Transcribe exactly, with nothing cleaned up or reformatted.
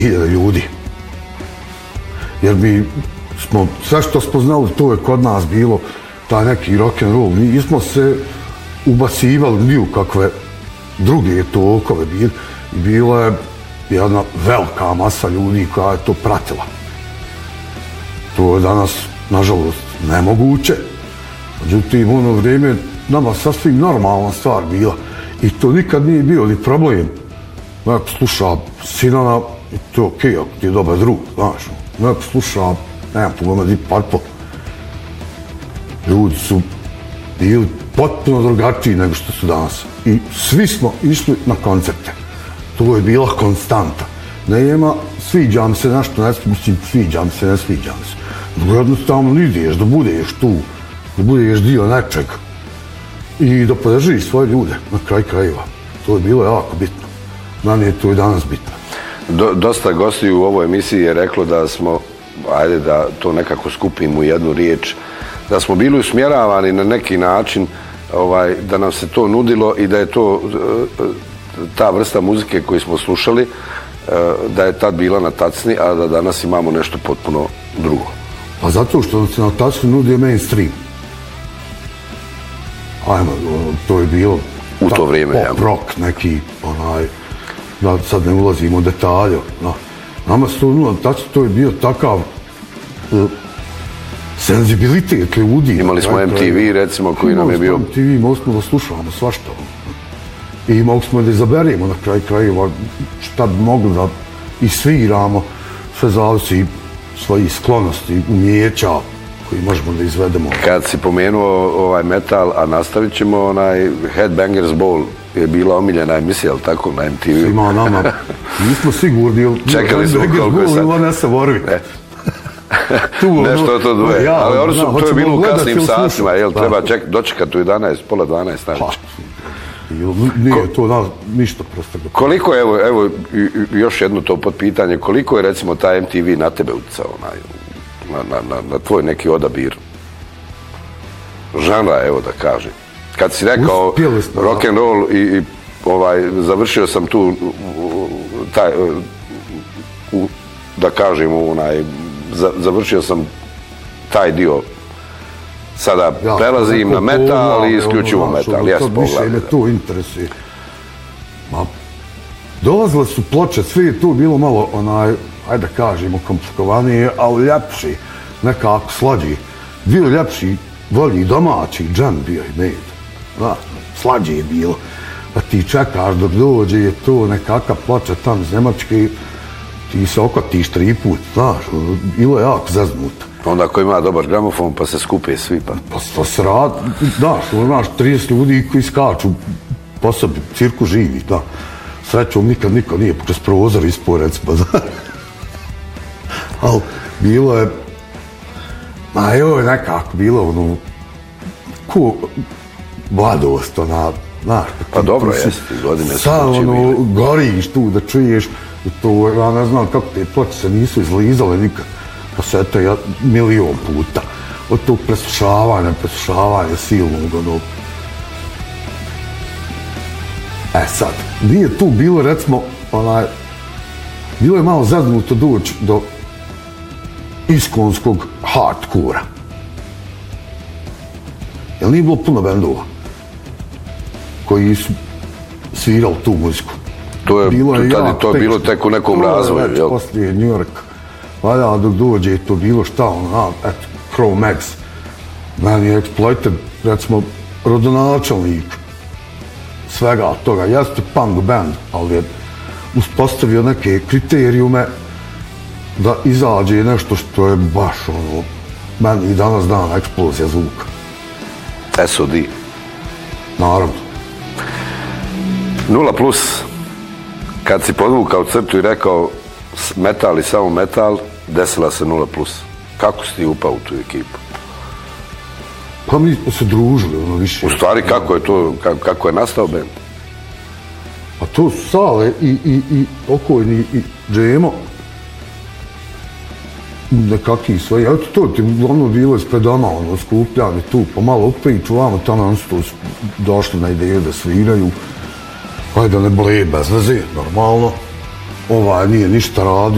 hiljada ljudi. Jer bi smo, sve što smo znali, to je kod nas bilo, taj neki rock'n'roll. Nismo se ubacivali ni u kakve druge tokove. Bila je jedna velika masa ljudi koja je to pratila. To je danas, nažalost, nemoguće. Međutim, u ono vrijeme nama sasvim normalna stvar bila. I to nikad nije bio ni problem. Neko sluša Sinana, i to je okej, ako ti je dobar drug, znaš. Neko sluša, nemam pogledati, Deep Purple. Ljudi su bili potpuno drugačiji nego što su danas. I svi smo išli na koncerte. To je bila konstanta. Nema, sviđam se nešto, ne mislim, sviđam se, ne sviđam se. Nego jednostavno ideš da budeš tu, da budeš dio nečeg i da podržiš svoje ljude na kraj krajeva. To je bilo jako bitno. Meni je to i danas bitno. Do, dosta gostiju u ovoj emisiji je reklo da smo, ajde da to nekako skupimo u jednu riječ, da smo bili usmjeravani na neki način, ovaj, da nam se to nudilo i da je to ta vrsta muzike koju smo slušali, da je tad bila na tacni, a da danas imamo nešto potpuno drugo. Pa zato što se na tacni nudi mainstream. Ajmo, to je bilo u to vrijeme, pop rock neki, onaj, da sad ne ulazimo u detalje. No. Nama se to nula, to je bio takav uh, senzibilitet ljudi. Imali smo M T V, recimo, koji nam je bio... M T V, mogli smo da slušamo svašta. I mogli smo da izaberemo na kraj krajeva šta bi mogli da isviramo, sve zavisi svojih sklonosti, umjeća koji možemo da izvedemo. Kad si pomenuo ovaj metal, a nastavit ćemo, onaj Headbangers Ball je bila omiljena emisija, ali tako, na M T V? Ima nama, nismo sigurni. Čekali smo koliko je sad. Ili ne se vorvi. Nešto to dvoje. Ali oni su, to je bilo u kasnim satima, jel treba dočekati u jedanaest, pola dvanaest, najveće. Nije to ništa prosto. Koliko je, evo, evo još jedno to potpitanje, koliko je recimo taj M T V na tebe utjecao, na, na, na, na tvoj neki odabir žanra, evo da kažem. Kad si rekao rock and roll i, i ovaj, završio sam tu taj, u, da kažem, onaj, za, završio sam taj dio. Sada ja, prelazim na metal i isključivo ono, metal. Jes, više me to interesuje. Ma, dolazile su ploče, sve je to bilo malo, onaj, ajde da kažemo, komplikovanije, ali ljepši, nekako slađi. Bio ljepši, bolji domaći džem bio i med. Da, slađe je bilo. Da ti čekaš dok dođe je to nekakva ploča tam iz Njemačke, ti se okotiš tri put, znaš, bilo je jako zaznuto. Onda ako ima dobar gramofon pa se skupe svi pa... Pa to se rad, daš, znaš, trideset ljudi koji skaču po sebi, cirku živi, da. Srećom nikad niko nije kroz prozor ispod, recimo, znaš. Ali bilo je, ma joj, nekako bilo, ono, ko mladost, ona, znaš. Pa dobro jeste, godine su sad, ono, goriš tu da čuješ, to, ja ne znam kako te ploče se nisu izlizale nikad. Pa se eto ja milion puta od tog preslušavanja, preslušavanja silnog, ono. E sad, nije tu bilo, recimo, onaj, bilo je malo zaznuto doći do iskonskog hardkora. Jel nije bilo puno bendova koji su svirali tu muziku? To je, bilo je tada to je bilo tek u nekom razvoju, jel? Poslije New York. Valjda dok dođe to bilo šta, ono, eto, Crow Max. Meni je Exploited, recimo, rodonačelnik svega toga. Jeste punk band, ali je uspostavio neke kriterijume da izađe nešto što je baš, ono, meni i danas dana eksplozija zvuka. S O D. Naravno. Nula plus. Kad si podvukao crtu i rekao metal i samo metal, desila se nula plus. Kako si ti upao u tu ekipu? Pa mi smo se družili, ono više. U stvari, kako je to, kako, kako je nastao band? Pa to su Sale i, i, i pokojni i Džemo. Nekakvi svoji, eto to ti uglavnom bilo ispred doma, ono, skupljani tu, pomalo upriču, vamo tamo su to došli na ideju da sviraju. Hajde da ne bleje bez veze, normalno. Ovaj nije ništa radio.